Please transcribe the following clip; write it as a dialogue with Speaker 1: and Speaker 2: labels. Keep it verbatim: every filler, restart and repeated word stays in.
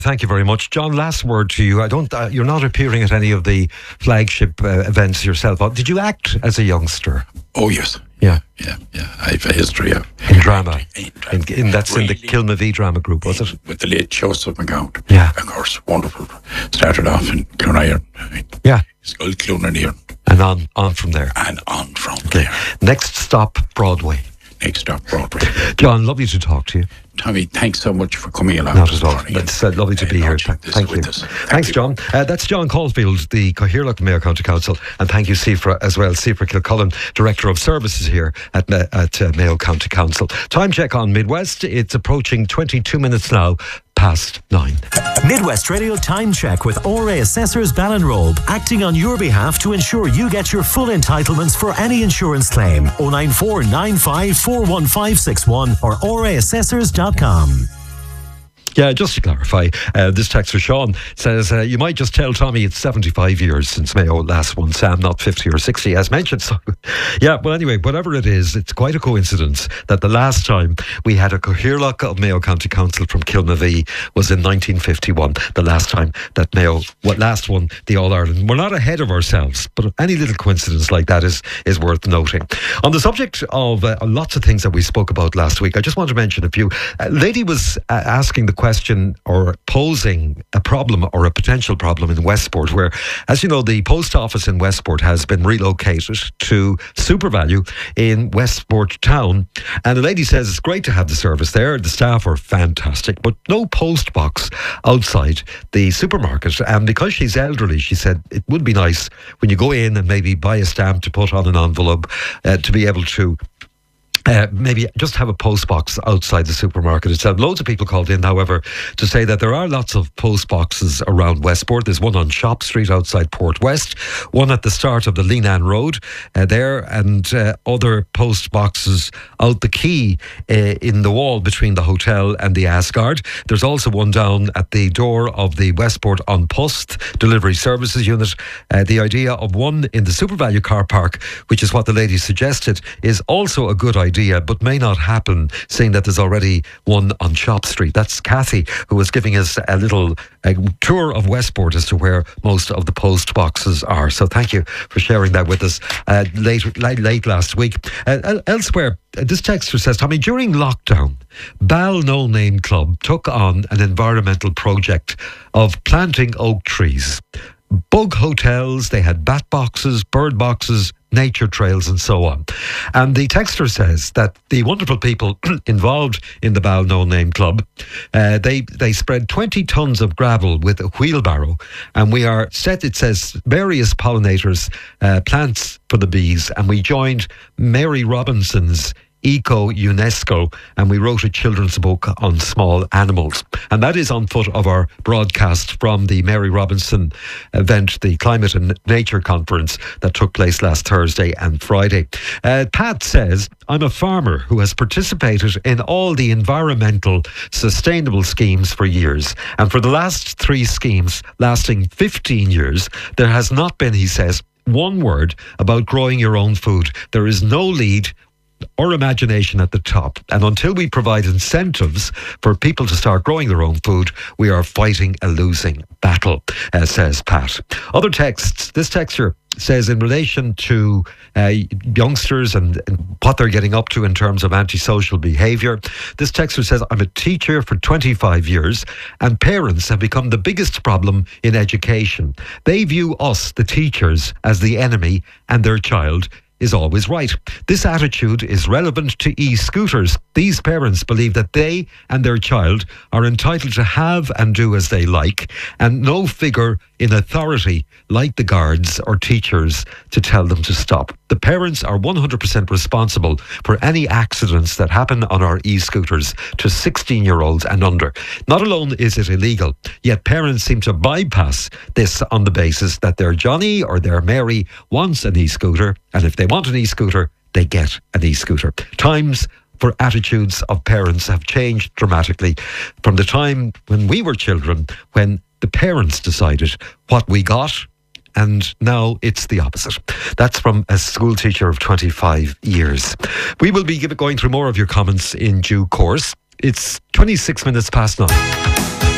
Speaker 1: Thank you very much. John, last word to you. I don't. Uh, you're not appearing at any of the flagship uh, events yourself. Did you act as a youngster?
Speaker 2: Oh, yes.
Speaker 1: Yeah.
Speaker 2: Yeah, yeah. I have a history of...
Speaker 1: In drama?
Speaker 2: In, drama.
Speaker 1: in, in That's
Speaker 2: really,
Speaker 1: in the Kilmavee drama group, was it?
Speaker 2: With the late Joseph McGowan.
Speaker 1: Yeah.
Speaker 2: Of course, wonderful. Started off in Clonairon.
Speaker 1: Yeah.
Speaker 2: Skull Clonairon.
Speaker 1: And on, on from there.
Speaker 2: And on from
Speaker 1: okay.
Speaker 2: there.
Speaker 1: Next stop, Broadway.
Speaker 2: Next stop, Broadway.
Speaker 1: John, lovely to talk to you.
Speaker 2: Tommy, thanks so much for coming along.
Speaker 1: Not at all. It's uh, lovely to be here. Thank you.
Speaker 2: Thank
Speaker 1: Thanks,
Speaker 2: you.
Speaker 1: John. Uh, that's John Caulfield, the Cathaoirleach Mayo County Council, and thank you, Sifra, as well. Sifra Kilcullen, Director of Services here at, at uh, Mayo County Council. Time check on Midwest. It's approaching twenty-two minutes now past nine.
Speaker 3: Midwest Radio Time Check with O R A Assessors Ballinrobe, acting on your behalf to ensure you get your full entitlements for any insurance claim. oh nine four nine five four one five six one or O R A assessors dot com.
Speaker 1: Yeah, just to clarify, uh, this texter Sean says, uh, you might just tell Tommy it's seventy-five years since Mayo last won Sam, not fifty or sixty, as mentioned. So, yeah, well, anyway, whatever it is, it's quite a coincidence that the last time we had a Cathaoirleach of Mayo County Council from Kilmavee was in nineteen fifty-one, the last time that Mayo what last won the All-Ireland. We're not ahead of ourselves, but any little coincidence like that is, is worth noting. On the subject of uh, lots of things that we spoke about last week, I just want to mention a few. A lady was uh, asking the question or posing a problem or a potential problem in Westport, where, as you know, the post office in Westport has been relocated to SuperValu in Westport town. And the lady says it's great to have the service there. The staff are fantastic, but no post box outside the supermarket. And because she's elderly, she said it would be nice when you go in and maybe buy a stamp to put on an envelope uh, to be able to Uh, maybe just have a post box outside the supermarket itself. Loads of people called in, however, to say that there are lots of post boxes around Westport. There's one on Shop Street outside Port West, one at the start of the Leenan Road uh, there, and uh, other post boxes out the quay uh, in the wall between the hotel and the Asgard. There's also one down at the door of the Westport On Post Delivery Services Unit. Uh, the idea of one in the SuperValu car park, which is what the lady suggested, is also a good idea. Idea, but may not happen, seeing that there's already one on Shop Street. That's Kathy, who was giving us a little a tour of Westport as to where most of the post boxes are. So thank you for sharing that with us uh, late, late, late last week. Uh, elsewhere, uh, this texter says, Tommy, during lockdown, Bal No Name Club took on an environmental project of planting oak trees. Bug hotels, they had bat boxes, bird boxes, nature trails and so on. And the texter says that the wonderful people involved in the Bal No Name Club, uh, they they spread twenty tons of gravel with a wheelbarrow, and we are set, it says, various pollinators, uh, plants for the bees, and we joined Mary Robinson's Eco UNESCO, and we wrote a children's book on small animals. And that is on foot of our broadcast from the Mary Robinson event, the Climate and Nature Conference that took place last Thursday and Friday. Uh, Pat says, I'm a farmer who has participated in all the environmental sustainable schemes for years. And for the last three schemes lasting fifteen years, there has not been, he says, one word about growing your own food. There is no lead or imagination at the top. And until we provide incentives for people to start growing their own food, we are fighting a losing battle, uh, says Pat. Other texts. This texter says in relation to uh, youngsters and, and what they're getting up to in terms of antisocial behaviour. This texter says, I'm a teacher for twenty-five years and parents have become the biggest problem in education. They view us, the teachers, as the enemy and their child is always right. This attitude is relevant to e-scooters. These parents believe that they and their child are entitled to have and do as they like, and no figure in authority like the guards or teachers to tell them to stop. The parents are one hundred percent responsible for any accidents that happen on our e-scooters to sixteen-year-olds and under. Not alone is it illegal, yet parents seem to bypass this on the basis that their Johnny or their Mary wants an e-scooter, and if they want an e-scooter, they get an e-scooter. Times for attitudes of parents have changed dramatically from the time when we were children, when the parents decided what we got, and now it's the opposite. That's from a school teacher of twenty-five years. We will be going through more of your comments in due course. It's twenty-six minutes past nine.